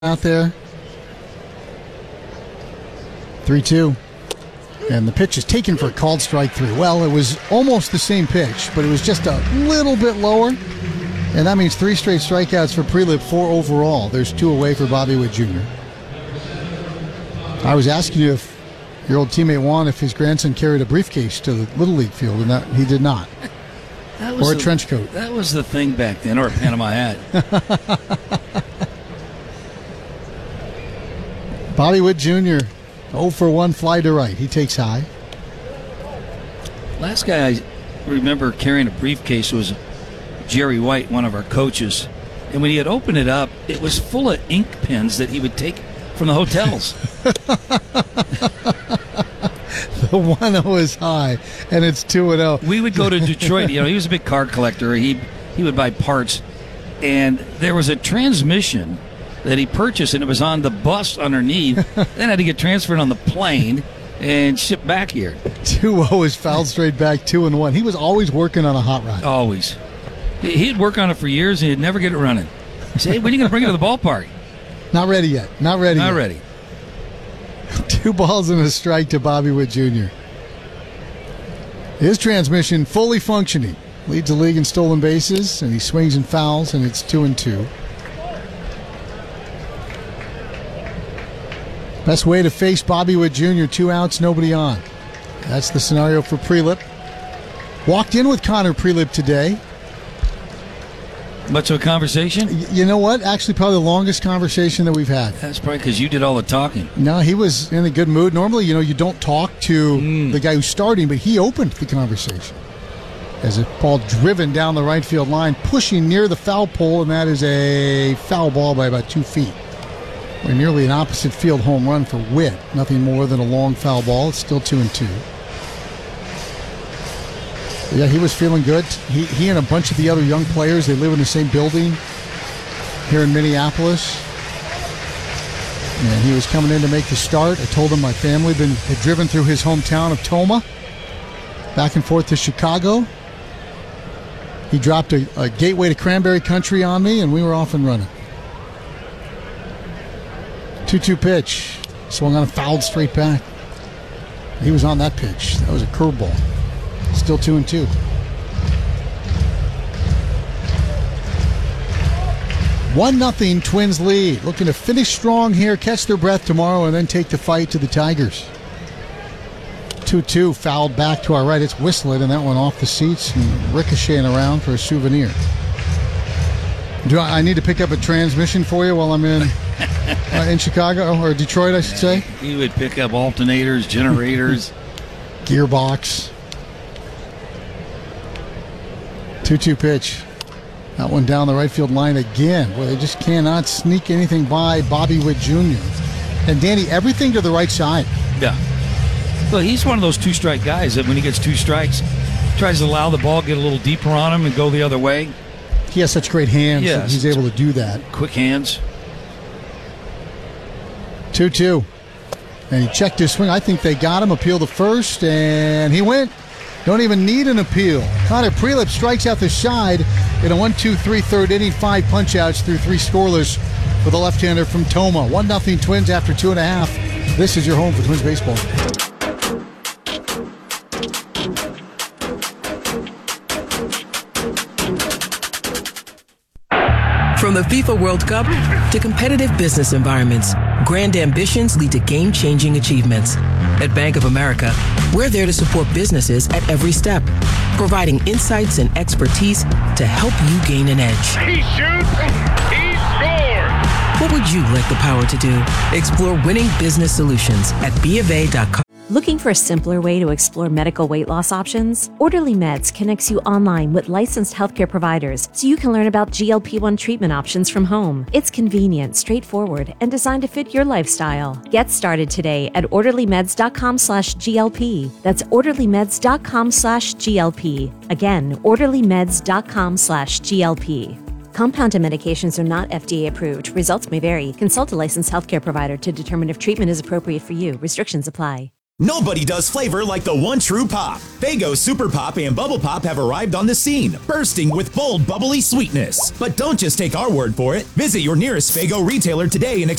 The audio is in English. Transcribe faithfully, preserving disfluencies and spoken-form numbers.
out there. three two. And the pitch is taken for a called strike three. Well, it was almost the same pitch, but it was just a little bit lower. And that means three straight strikeouts for Prelip, four overall. There's two away for Bobby Witt Junior I was asking you if your old teammate Juan, if his grandson carried a briefcase to the Little League field, and that he did not. That was or a the, trench coat. That was the thing back then, or a Panama hat. Bobby Witt Junior oh for one, fly to right. He takes high. Last guy I remember carrying a briefcase was Jerry White, one of our coaches. And when he had opened it up, it was full of ink pens that he would take from the hotels. The one oh is high, and it's two and oh. We would go to Detroit. You know, he was a big car collector. He he would buy parts. And there was a transmission that he purchased, and it was on the bus underneath. Then had to get transferred on the plane and shipped back here. two oh is fouled straight back, two and one. He was always working on a hot rod. Always. He'd work on it for years, and he'd never get it running. He'd say, hey, when are you going to bring it to the ballpark? Not ready yet. Not ready Not yet. ready. Two balls and a strike to Bobby Witt Junior His transmission fully functioning. Leads the league in stolen bases, and he swings and fouls, and it's two and two. Best way to face Bobby Witt Junior, two outs, nobody on. That's the scenario for Prelip. Walked in with Connor Prelip today. Much of a conversation? Y- you know what? Actually, probably the longest conversation that we've had. That's probably because you did all the talking. No, he was in a good mood. Normally, you know, you don't talk to Mm. the guy who's starting, but he opened the conversation. As a ball driven down the right field line, pushing near the foul pole, and that is a foul ball by about two feet. We're nearly an opposite field home run for Witt. Nothing more than a long foul ball. It's still two and two. Yeah, he was feeling good. He he and a bunch of the other young players, they live in the same building here in Minneapolis. And he was coming in to make the start. I told him my family been had driven through his hometown of Toma, back and forth to Chicago. He dropped a, a gateway to Cranberry Country on me, and we were off and running. two two pitch. Swung on and fouled straight back. He was on that pitch. That was a curveball. Still two and two. One nothing Twins lead. Looking to finish strong here, catch their breath tomorrow, and then take the fight to the Tigers. two two fouled back to our right. It's whistling, and that one off the seats and ricocheting around for a souvenir. Do I, I need to pick up a transmission for you while I'm in uh, in Chicago, or Detroit, I should say? You would pick up alternators, generators. Gearbox. two two pitch. That one down the right field line again. Boy, they just cannot sneak anything by Bobby Witt Junior And Danny, everything to the right side. Yeah. Well, he's one of those two-strike guys that when he gets two strikes, tries to allow the ball, get a little deeper on him and go the other way. He has such great hands Yes. that he's able to do that. Quick hands. two two. And he checked his swing. I think they got him. Appeal to first, and he went. Don't even need an appeal. Connor Prelip strikes out the side in a one two three third inning, five punch-outs through three scoreless for the left-hander from Toma. one nothing Twins after two and a half. This is your home for Twins baseball. From the FIFA World Cup to competitive business environments, grand ambitions lead to game-changing achievements. At Bank of America, we're there to support businesses at every step, providing insights and expertise to help you gain an edge. He shoots, he scores! What would you like the power to do? Explore winning business solutions at B of A dot com. Looking for a simpler way to explore medical weight loss options? Orderly Meds connects you online with licensed healthcare providers so you can learn about G L P one treatment options from home. It's convenient, straightforward, and designed to fit your lifestyle. Get started today at orderlymeds.com slash GLP. That's orderlymeds.com slash GLP. Again, orderlymeds.com slash GLP. Compounded medications are not F D A approved. Results may vary. Consult a licensed healthcare provider to determine if treatment is appropriate for you. Restrictions apply. Nobody does flavor like the one true Pop. Faygo Super Pop and Bubble Pop have arrived on the scene, bursting with bold, bubbly sweetness. But don't just take our word for it. Visit your nearest Faygo retailer today and